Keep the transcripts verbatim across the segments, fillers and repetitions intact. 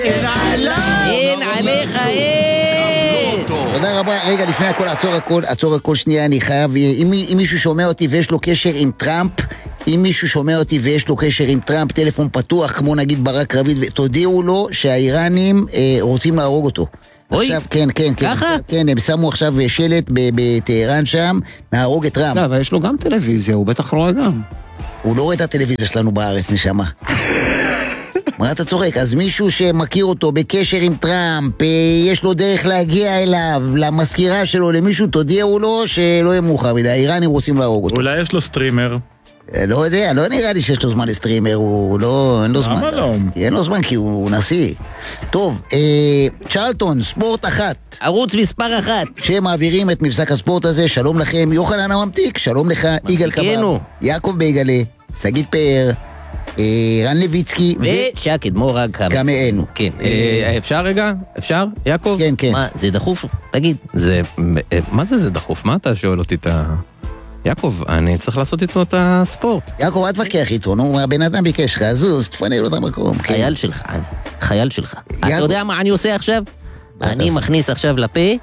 אין עליך, אין. תודה רבה. רגע, לפני הכל, עצור הכל, עצור הכל שנייה, אני חייב, אם, אם מישהו שומע אותי ויש לו קשר עם טראמפ, אם מישהו שומע אותי ויש לו קשר עם טראמפ, טלפון פתוח, כמו נגיד ברק רביד, תודיעו לו שהאיראנים אה, רוצים להרוג אותו. אוי, עכשיו, כן, כן, כן, ככה? כן, הם שמו עכשיו שלט בטהרן שם, להרוג את טראמפ. לא, אבל יש לו גם טלוויזיה, הוא בטח רואה גם. הוא לא רואה את הטלוויזיה שלנו בארץ, נשמה. מה אתה צוחק? אז מישהו שמכיר אותו בקשר עם טראמפ, יש לו דרך להגיע אליו, למזכירה שלו, למישהו, תודיעו לו שלא יהיה מאוחר מדי, האיראנים רוצים להרוג אותו. אולי יש לו סטרימר. לא יודע, לא נראה לי שיש לו זמן לסטרימר, הוא לא, אין לו זמן. למה לא? אין לו זמן כי הוא נשיא. טוב, צ'רלטון, ספורט אחת. ערוץ מספר אחת. שמעבירים את מבזק הספורט הזה, שלום לכם, יוחנן הממתיק, שלום לך, יגאל קבב, יעקב בייגלה, שגית פאר, רן לויצקי ושק אדמורג קמאנו. כן, אפשר רגע? אפשר? יעקב? כן, כן. מה, זה דחוף? תגיד. זה, מה זה זה דחוף? מה אתה שואל אותי את ה... יעקב, אני צריך לעשות איתו את הספורט. יעקב, אל תווכח איתו, נו, הבן אדם ביקש לך, זוז, תפנה לו את המקום. חייל שלך, חייל שלך. אתה יודע מה אני עושה עכשיו? אני מכניס עכשיו לפה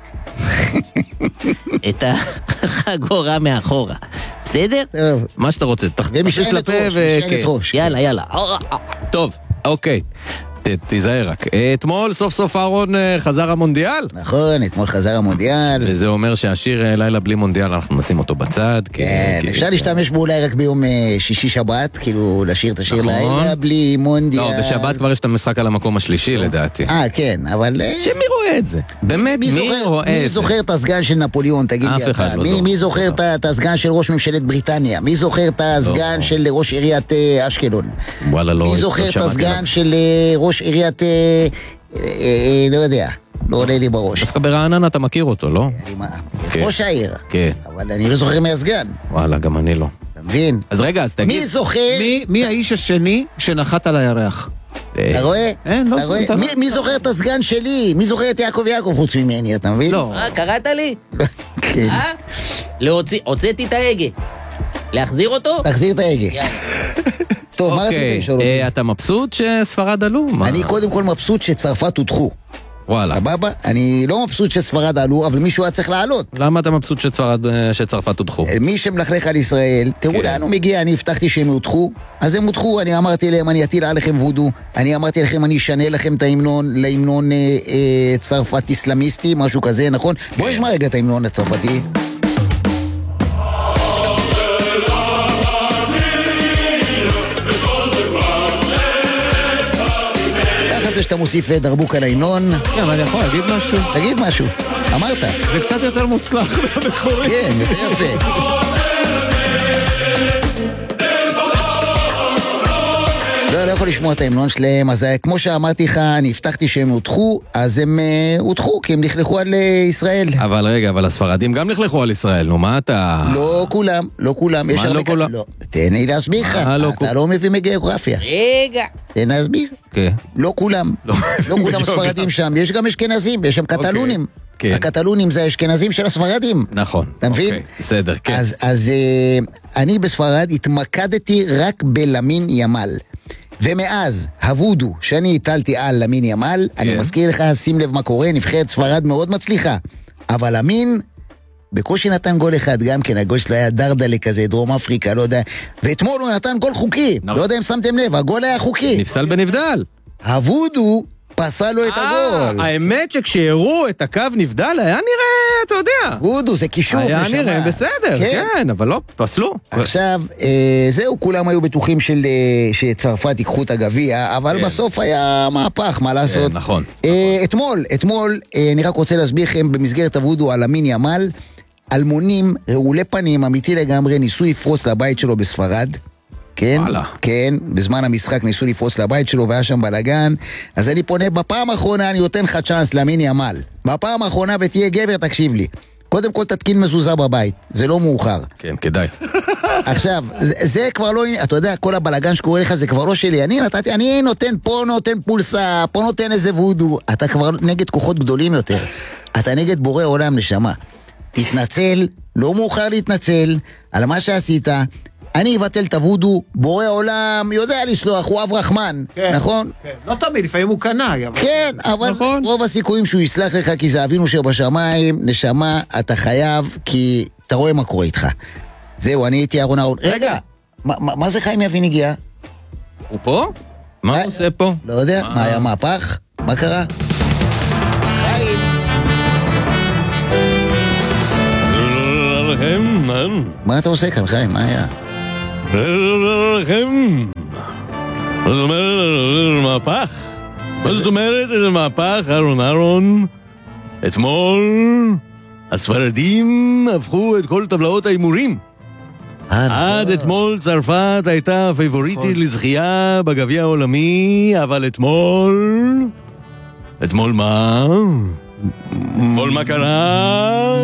את החגורה מאחורה. בסדר? טוב. מה שאתה רוצה, תכניס ומשענת ראש, משענת ראש. יאללה, יאללה. טוב, אוקיי. תיזהר רק. אתמול סוף סוף אהרון חזר המונדיאל. נכון, אתמול חזר המונדיאל. וזה אומר שהשיר לילה בלי מונדיאל אנחנו נשים אותו בצד. כן, אפשר להשתמש בו אולי רק ביום שישי שבת, כאילו לשיר את השיר לילה בלי מונדיאל. לא, בשבת כבר יש את המשחק על המקום השלישי לדעתי. אה, כן, אבל... שמי רואה את זה? באמת, מי רואה את זה? מי זוכר את הסגן של נפוליאון, תגיד לי אתה? מי זוכר את הסגן של ראש ממשלת בריטניה? מי זוכר את הסגן של ראש עיריית אשקלון? וואלה, לא. מי זוכר את הסגן של ראש עיריית, לא יודע, לא עולה לי בראש. דווקא ברעננה אתה מכיר אותו, לא? ראש העיר. כן. אבל אני לא זוכר מי הסגן. וואלה, גם אני לא. אתה מבין? אז רגע, אז תגיד. מי זוכר? מי האיש השני שנחת על הירח? אתה רואה? אין, לא זוכר. מי זוכר את הסגן שלי? מי זוכר את יעקב יעקב חוץ ממני, אתה מבין? לא. אה, קראת לי? כן. אה? להוציא, הוצאתי את ההגה. להחזיר אותו? תחזיר את ההגה. טוב, מה רצית לשאול אותי? אתה מבסוט שספרד עלו? אני קודם כל מבסוט שצרפת הודחו. וואלה. סבבה? אני לא מבסוט שספרד עלו, אבל מישהו היה צריך לעלות. למה אתה מבסוט שצרפת הודחו? מי שמלכלך על ישראל, תראו לאן הוא מגיע, אני הבטחתי שהם הודחו, אז הם הודחו, אני אמרתי להם, אני אטיל עליכם וודו, אני אמרתי לכם, אני אשנה לכם את ההמנון, להמנון צרפת איסלאמיסטי, משהו כזה, נכון? בואו נשמע רגע את ההמנון הצרפתי. שאתה מוסיף דרבוק על ההמנון. כן, אבל אני יכול להגיד משהו? תגיד משהו, אמרת. זה קצת יותר מוצלח מהמקורי. כן, יותר יפה. לא, לא יכול לשמוע את ההמנון שלהם, אז כמו שאמרתי לך, אני הבטחתי שהם הודחו, אז הם הודחו, כי הם נכלכו על ישראל. אבל רגע, אבל הספרדים גם נכלכו על ישראל, נו, מה אתה... לא כולם, לא כולם. מה לא כולם? תן לי להסביר לך, אתה לא מבין מגיאוגרפיה. רגע. תן להסביר. לא כולם, לא כולם ספרדים שם, יש גם אשכנזים, יש שם קטלונים. הקטלונים זה האשכנזים של הספרדים. נכון. אתה מבין? בסדר, כן. אז, אז אני בספרד התמקדתי רק בלמין ימל. ומאז הוודו שאני הטלתי על למין ימל, אני מזכיר לך, שים לב מה קורה, נבחרת ספרד מאוד מצליחה. אבל למין בקושי נתן גול אחד, גם כן, הגול שלו היה דרדלה כזה, דרום אפריקה, לא יודע. ואתמול הוא נתן גול חוקי, לא יודע אם שמתם לב, הגול היה חוקי. נפסל בנבדל. הוודו פסל לו את הגול. האמת שכשהראו את הקו נבדל היה נראה, אתה יודע. וודו, זה כישוף. היה נראה בסדר, כן, אבל לא, פסלו. עכשיו, זהו, כולם היו בטוחים שצרפת ייקחו את הגביע, אבל בסוף היה מהפך, מה לעשות? נכון. אתמול, אתמול, אני רק רוצה להסביר לכם במסגרת הוודו על למין ימל, אלמונים, רעולי פנים, אמיתי לגמרי, ניסו לפרוץ לבית שלו בספרד. כן, כן, בזמן המשחק ניסו לפרוץ לבית שלו והיה שם בלגן, אז אני פונה, בפעם האחרונה אני נותן לך צ'אנס למין ימל, בפעם האחרונה ותהיה גבר, תקשיב לי, קודם כל תתקין מזוזה בבית, זה לא מאוחר. כן, כדאי. עכשיו, זה, זה כבר לא, אתה יודע, כל הבלגן שקורה לך זה כבר לא שלי, אני נתתי, אני נותן פה, נותן פולסה, פה נותן איזה וודו, אתה כבר נגד כוחות גדולים יותר, אתה נגד בורא עולם נשמה, תתנצל, לא מאוחר להתנצל, על מה שעשית, אני אבטל את הוודו, בורא עולם יודע לסלוח, הוא אב רחמן, כן, נכון? כן. לא תמיד, לפעמים הוא קנאי, אבל... כן, אבל נכון. רוב הסיכויים שהוא יסלח לך, כי זה אבינו שבשמיים, נשמה, אתה חייב, כי אתה רואה מה קורה איתך. זהו, אני הייתי אהרון אהרון. רגע, מה- מה מה זה חיים יבין הגיע? הוא פה? מה אה? הוא עושה פה? לא יודע, מה היה מהפך? מה קרה? חיים. מה אתה עושה כאן, חיים? מה היה? לכם. מה זאת אומרת מהפך? מה זאת אומרת מהפך, אהרון אהרון? אתמול הספרדים הפכו את כל טבלאות ההימורים. עד אתמול צרפת הייתה פייבוריטית לזכייה בגביע העולמי, אבל אתמול... אתמול מה? אתמול מה קרה?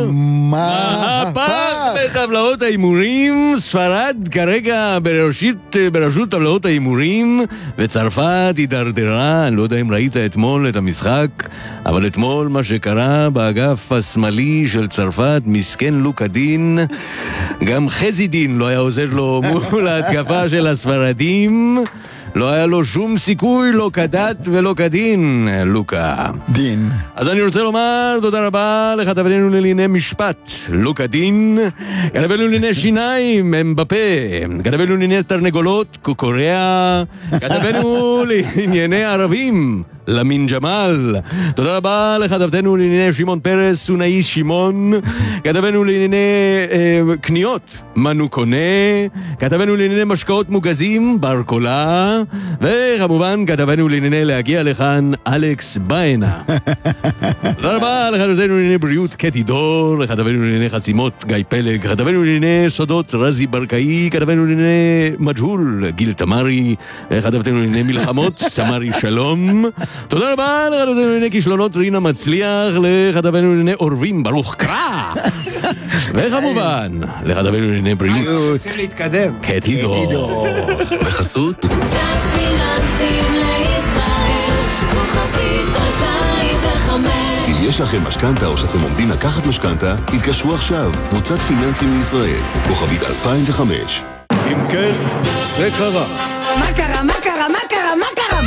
מהפך בטבלאות ההימורים. ספרד כרגע בראשית, בראשות טבלאות ההימורים, וצרפת הידרדרה. אני לא יודע אם ראית אתמול את המשחק, אבל אתמול מה שקרה באגף השמאלי של צרפת, מסכן לוקה דין, גם חזי דין לא היה עוזר לו מול ההתקפה של הספרדים. לא היה לו שום סיכוי, לא כדת ולא כדין, לוקה. דין. אז אני רוצה לומר תודה רבה לכתבנו לענייני משפט, לוקה דין, כתבנו לענייני שיניים, הם בפה, כתבנו לענייני תרנגולות, קוקוריה, כתבנו לענייני ערבים, למין ג'מאל. תודה רבה לכתבתנו לענייני שמעון פרס, סונאי שמעון, כתבנו לענייני אה, קניות, מנו קונה, כתבנו לענייני משקאות מוגזים, בר קולה, וכמובן כתבנו לענייני להגיע לכאן, אלכס ביינה. תודה רבה לכתבתנו לענייני בריאות, קטי דור, לכתבנו לענייני חסימות, גיא פלג, כתבנו לענייני סודות, רזי ברקאי, כתבנו לענייני מג'הול, גיל תמרי, כתבתנו לענייני מלחמות, תמרי שלום. תודה רבה לכתבתנו לענייני כישלונות, רינה מצליח, לכתבנו לענייני אורבים, ברוך קרא. וכמובן, לכתבנו לענייני בריאות, צריכים להתקדם. קטי דור. בחסות קצת פיננסים לישראל, כוכבית אלפיים וחמש. אם יש לכם משכנתה או שאתם עומדים לקחת משכנתה, התקשרו עכשיו. קבוצת פיננסים לישראל, כוכבית אלפיים וחמש. אם כן, זה קרה. מה קרה? מה קרה? מה קרה? מה קרה?